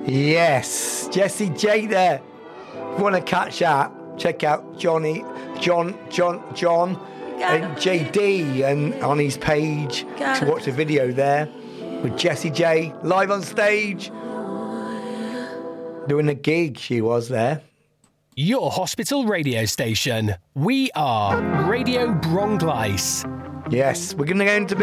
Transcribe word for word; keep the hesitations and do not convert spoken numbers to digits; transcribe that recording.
Yes, Jessie J there. If you want to catch that, check out Johnny, John, John, John, and J D, and on his page to watch the video there with Jessie J live on stage doing a gig. She was there. Your hospital radio station. We are Radio Bronglice. Yes, we're going to go into